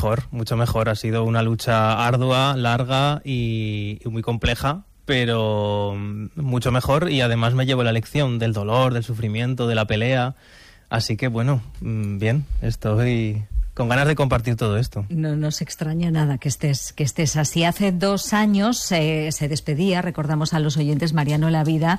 mucho mejor. Ha sido una lucha ardua, larga y muy compleja, pero mucho mejor, y además me llevo la lección del dolor, del sufrimiento, de la pelea. Así que bueno, bien, estoy con ganas de compartir todo esto. No nos extraña nada que estés así. Hace 2 años se despedía, recordamos a los oyentes, Mariano Elavida,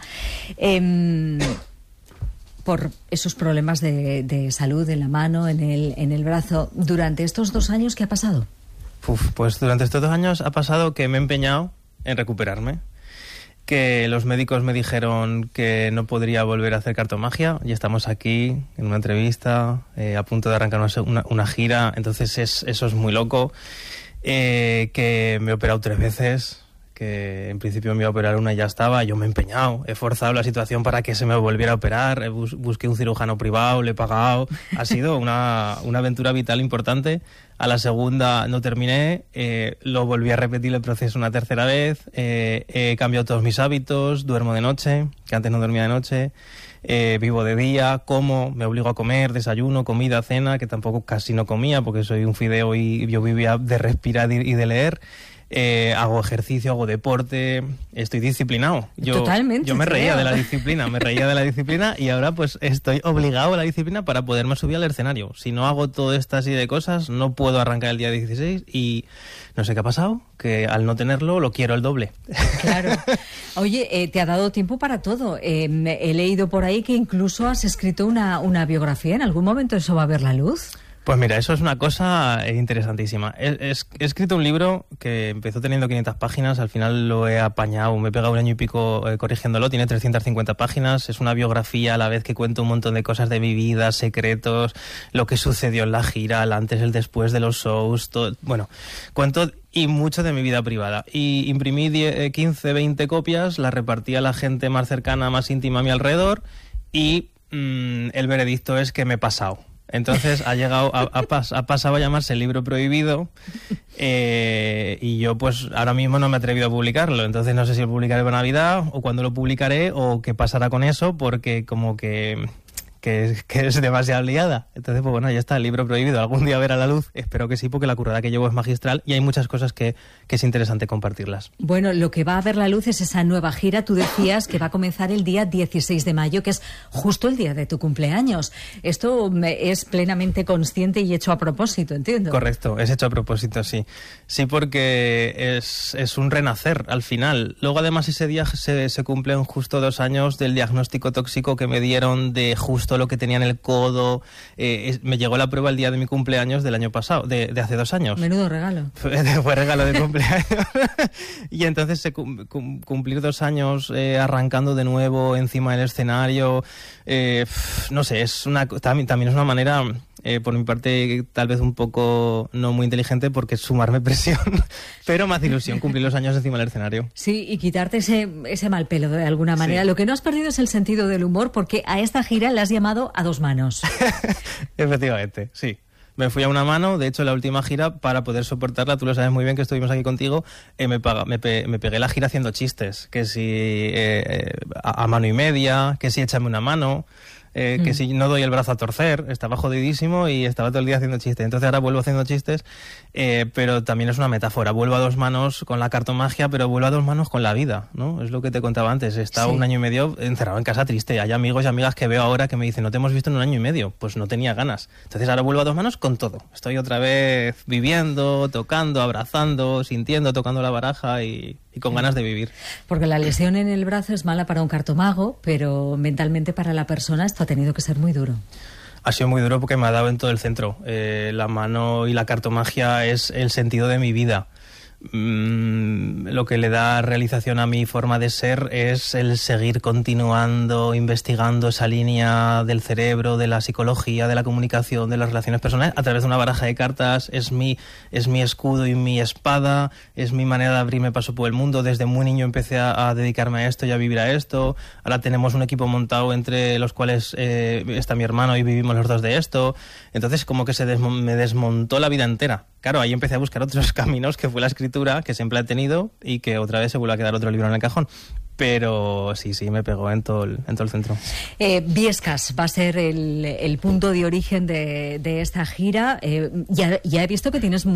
por esos problemas de salud en la mano, en el brazo. Durante estos 2 años, ¿qué ha pasado? Pues durante estos 2 años ha pasado que me he empeñado en recuperarme, que los médicos me dijeron que no podría volver a hacer cartomagia, y estamos aquí en una entrevista, a punto de arrancar una gira. Entonces eso es muy loco, que me he operado 3 veces, que en principio me iba a operar una y ya estaba. Yo me he empeñado, he forzado la situación para que se me volviera a operar, busqué un cirujano privado, le he pagado. Ha sido una aventura vital importante. A la segunda no terminé, lo volví a repetir el proceso una tercera vez, he cambiado todos mis hábitos, duermo de noche, que antes no dormía de noche, vivo de día, como, me obligo a comer, desayuno, comida, cena, que tampoco casi no comía porque soy un fideo y yo vivía de respirar y de leer. Hago ejercicio, hago deporte, estoy disciplinado. Totalmente. Yo me reía de la disciplina, y ahora pues estoy obligado a la disciplina para poderme subir al escenario. Si no hago toda esta serie de cosas, no puedo arrancar el día 16, y no sé qué ha pasado, que al no tenerlo lo quiero el doble. Claro. Oye, te ha dado tiempo para todo. He leído por ahí que incluso has escrito una biografía. ¿En algún momento eso va a ver la luz? Pues mira, eso es una cosa interesantísima. He escrito un libro que empezó teniendo 500 páginas, al final lo he apañado, me he pegado 1 año y pico corrigiéndolo, tiene 350 páginas, es una biografía a la vez que cuento un montón de cosas de mi vida, secretos, lo que sucedió en la gira, el antes, el después de los shows, todo, bueno, cuento y mucho de mi vida privada. Y imprimí 15, 20 copias, las repartí a la gente más cercana, más íntima a mi alrededor, y el veredicto es que me he pasado. Entonces ha pasado a llamarse el libro prohibido, y yo pues ahora mismo no me he atrevido a publicarlo. Entonces no sé si lo publicaré para Navidad o cuándo lo publicaré o qué pasará con eso, porque como que es demasiado liada. Entonces pues bueno, ya está, el libro prohibido. Algún día verá la luz, espero que sí, porque la currada que llevo es magistral y hay muchas cosas que es interesante compartirlas. Bueno, lo que va a ver la luz es esa nueva gira. Tú decías que va a comenzar el día 16 de mayo, que es justo el día de tu cumpleaños. Esto es plenamente consciente y hecho a propósito, entiendo. Correcto, es hecho a propósito, sí. Sí, porque es un renacer al final. Luego además ese día se cumplen justo 2 años del diagnóstico tóxico que me dieron de justo lo que tenía en el codo. Me llegó la prueba el día de mi cumpleaños del año pasado, de hace 2 años. Menudo regalo. Fue regalo de cumpleaños. Y entonces cumplir 2 años arrancando de nuevo encima del escenario, no sé, también es una manera, por mi parte tal vez un poco no muy inteligente, porque es sumarme presión, pero me hace ilusión cumplir los años encima del escenario. Sí, y quitarte ese mal pelo de alguna manera. Sí. Lo que no has perdido es el sentido del humor, porque a esta gira la has llamado a 2 manos. Efectivamente, sí. Me fui a una mano, de hecho la última gira, para poder soportarla, tú lo sabes muy bien que estuvimos aquí contigo, me pegué la gira haciendo chistes, que si a mano y media, que si échame una mano, que si no doy el brazo a torcer. Estaba jodidísimo y estaba todo el día haciendo chistes. Entonces ahora vuelvo haciendo chistes, pero también es una metáfora. Vuelvo a 2 manos con la cartomagia, pero vuelvo a 2 manos con la vida, ¿no? Es lo que te contaba antes. He estado 1 año y medio encerrado en casa triste. Hay amigos y amigas que veo ahora que me dicen, no te hemos visto en 1 año y medio. Pues no tenía ganas. Entonces ahora vuelvo a 2 manos con todo. Estoy otra vez viviendo, tocando, abrazando, sintiendo, tocando la baraja y con ganas de vivir. Porque la lesión en el brazo es mala para un cartomago, pero mentalmente para la persona esto ha tenido que ser muy duro. Ha sido muy duro porque me ha dado en todo el centro. La mano y la cartomagia es el sentido de mi vida. Lo que le da realización a mi forma de ser es el seguir continuando, investigando esa línea del cerebro, de la psicología, de la comunicación, de las relaciones personales, a través de una baraja de cartas. Es mi escudo y mi espada, es mi manera de abrirme paso por el mundo. Desde muy niño empecé a dedicarme a esto y a vivir a esto. Ahora tenemos un equipo montado entre los cuales está mi hermano y vivimos los 2 de esto. Entonces como que me desmontó la vida entera. Claro, ahí empecé a buscar otros caminos, que fue la escritura, que siempre he tenido, y que otra vez se vuelve a quedar otro libro en el cajón. Pero sí, me pegó en todo el centro. Biescas va a ser el punto de origen de esta gira. Ya he visto que tienes